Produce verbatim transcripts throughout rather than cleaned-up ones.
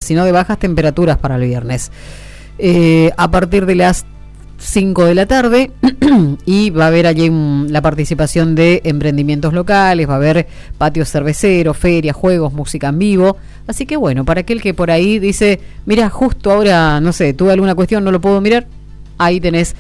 sino de bajas temperaturas para el viernes. Eh, a partir de las cinco de la tarde y va a haber allí un, la participación de emprendimientos locales, va a haber patios cerveceros, ferias, juegos, música en vivo. Así que bueno, para aquel que por ahí dice, mira, justo ahora, no sé, tuve alguna cuestión, no lo puedo mirar, ahí tenés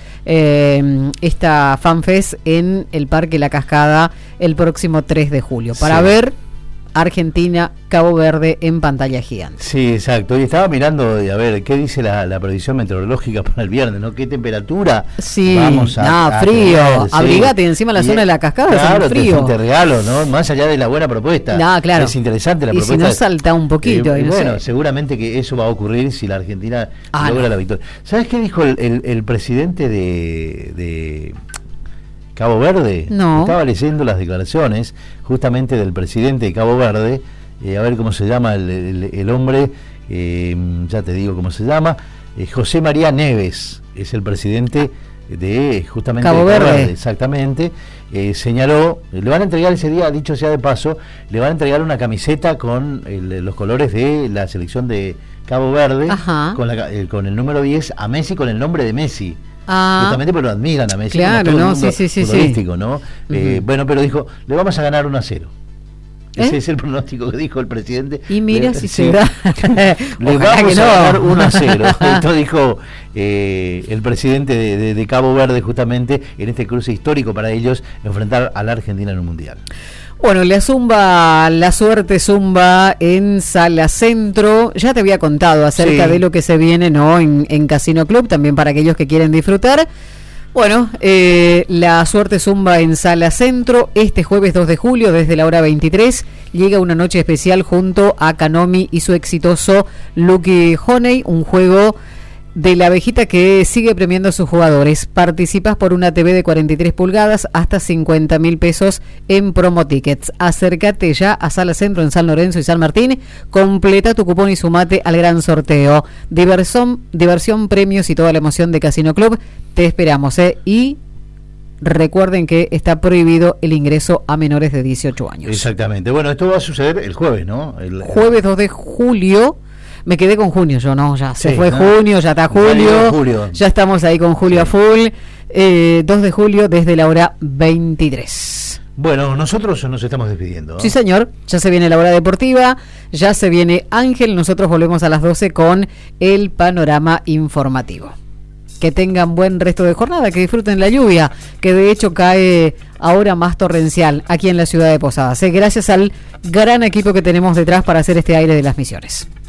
eh, esta FanFest en el Parque La Cascada el próximo tres de julio, para sí. ver Argentina, Cabo Verde en pantalla gigante. Sí, exacto. Y estaba mirando, a ver, ¿qué dice la, la predicción meteorológica para el viernes? ¿No? ¿Qué temperatura? Sí, vamos a, no, a frío. tener, Abrigate sí. encima la y zona de la cascada, claro, es frío. Te, te regalo, ¿no? Más allá de la buena propuesta. No, claro. Es interesante la y propuesta. Y si no salta un poquito. Eh, y no bueno, sé. seguramente que eso va a ocurrir si la Argentina ah, logra no. la victoria. ¿Sabes qué dijo el, el, el presidente de... de Cabo Verde? No. Estaba leyendo las declaraciones justamente del presidente de Cabo Verde. Eh, a ver cómo se llama el, el, el hombre, eh, ya te digo cómo se llama, eh, José María Neves, es el presidente de justamente Cabo de Cabo Verde. Verde, exactamente, eh, señaló, le van a entregar ese día, dicho sea de paso, le van a entregar una camiseta con el, los colores de la selección de Cabo Verde, con, la, eh, con el número diez a Messi, con el nombre de Messi. Ah, justamente porque lo admiran a Messi, claro, como todo no, el mundo sí, sí, futbolístico, sí. ¿no? Uh-huh. Eh, bueno, pero dijo, le vamos a ganar uno a cero. Ese ¿Eh? es el pronóstico que dijo el presidente. Y mira le, si sí, se da. Le vamos no. a ganar uno a cero. Esto dijo eh, el presidente de, de, de Cabo Verde, justamente en este cruce histórico para ellos, enfrentar a la Argentina en un mundial. Bueno, la zumba, la suerte zumba en Sala Centro. Ya te había contado acerca sí. de lo que se viene, ¿no? En, en Casino Club, también para aquellos que quieren disfrutar. Bueno, eh, la suerte zumba en Sala Centro, este jueves dos de julio, desde la hora veintitrés, llega una noche especial junto a Kanomi y su exitoso Lucky Honey, un juego de la abejita que sigue premiando a sus jugadores. Participas por una T V de cuarenta y tres pulgadas hasta cincuenta mil pesos en promo tickets. Acércate ya a Sala Centro en San Lorenzo y San Martín, completa tu cupón y sumate al gran sorteo. Diversión, diversión, premios y toda la emoción de Casino Club. Te esperamos, ¿eh? Y recuerden que está prohibido el ingreso a menores de dieciocho años. Exactamente. Bueno, esto va a suceder el jueves, ¿no? El jueves dos de julio. Me quedé con junio yo, ¿no? Ya se sí, fue ¿no? junio, ya está julio, julio. Ya estamos ahí con julio sí. a full. Eh, dos de julio desde la hora veintitrés. Bueno, nosotros nos estamos despidiendo, ¿no? Sí, señor. Ya se viene la hora deportiva, ya se viene Ángel. Nosotros volvemos a las doce con el panorama informativo. Que tengan buen resto de jornada, que disfruten la lluvia, que de hecho cae ahora más torrencial aquí en la ciudad de Posadas. ¿eh? Gracias al gran equipo que tenemos detrás para hacer este aire de las Misiones.